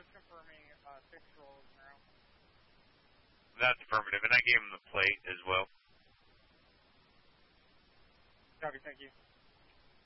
just confirming 6 rolls in a row. That's affirmative, and I gave him the plate as well. Copy, thank you.